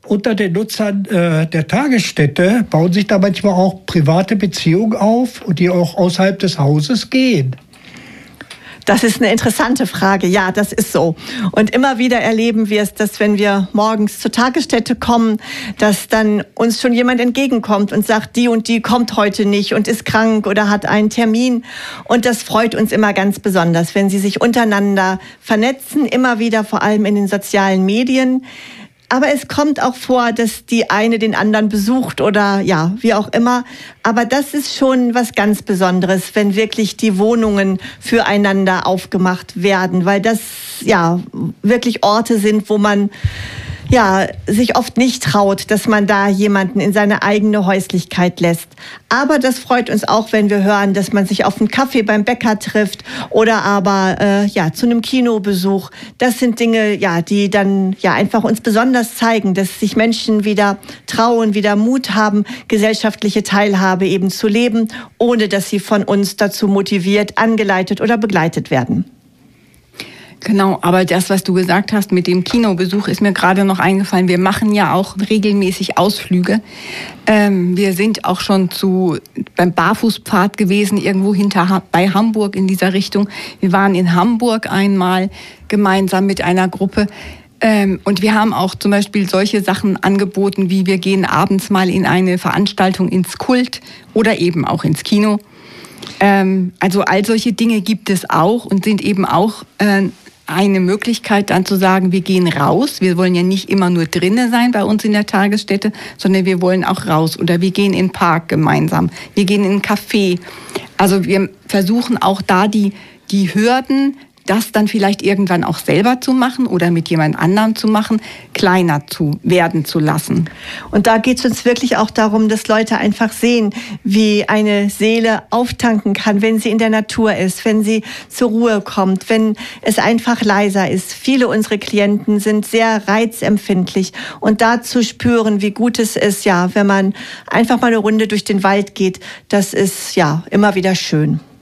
unter den Nutzern der Tagesstätte bauen sich da manchmal auch private Beziehungen auf, die auch außerhalb des Hauses gehen. Das ist eine interessante Frage. Ja, das ist so. Und immer wieder erleben wir es, dass wenn wir morgens zur Tagesstätte kommen, dass dann uns schon jemand entgegenkommt und sagt, die und die kommt heute nicht und ist krank oder hat einen Termin. Und das freut uns immer ganz besonders, wenn sie sich untereinander vernetzen, immer wieder, vor allem in den sozialen Medien. Aber es kommt auch vor, dass die eine den anderen besucht oder ja, wie auch immer. Aber das ist schon was ganz Besonderes, wenn wirklich die Wohnungen füreinander aufgemacht werden, weil das ja wirklich Orte sind, wo man ja sich oft nicht traut, dass man da jemanden in seine eigene Häuslichkeit lässt. Aber das freut uns auch, wenn wir hören, dass man sich auf einen Kaffee beim Bäcker trifft oder aber ja zu einem Kinobesuch. Das sind Dinge, ja, die dann ja einfach uns besonders zeigen, dass sich Menschen wieder trauen, wieder Mut haben, gesellschaftliche Teilhabe eben zu leben, ohne dass sie von uns dazu motiviert, angeleitet oder begleitet werden. Genau, aber das, was du gesagt hast mit dem Kinobesuch, ist mir gerade noch eingefallen. Wir machen ja auch regelmäßig Ausflüge. Wir sind auch schon beim Barfußpfad gewesen, irgendwo bei Hamburg in dieser Richtung. Wir waren in Hamburg einmal gemeinsam mit einer Gruppe. Und wir haben auch zum Beispiel solche Sachen angeboten, wie wir gehen abends mal in eine Veranstaltung ins Kult oder eben auch ins Kino. Also all solche Dinge gibt es auch und sind eben auch eine Möglichkeit dann zu sagen, wir gehen raus. Wir wollen ja nicht immer nur drinnen sein bei uns in der Tagesstätte, sondern wir wollen auch raus. Oder wir gehen in den Park gemeinsam. Wir gehen in einen Café. Also wir versuchen auch da die Hürden, das dann vielleicht irgendwann auch selber zu machen oder mit jemand anderem zu machen, kleiner zu werden zu lassen. Und da geht es uns wirklich auch darum, dass Leute einfach sehen, wie eine Seele auftanken kann, wenn sie in der Natur ist, wenn sie zur Ruhe kommt, wenn es einfach leiser ist. Viele unserer Klienten sind sehr reizempfindlich und da zu spüren, wie gut es ist, ja, wenn man einfach mal eine Runde durch den Wald geht, das ist ja immer wieder schön.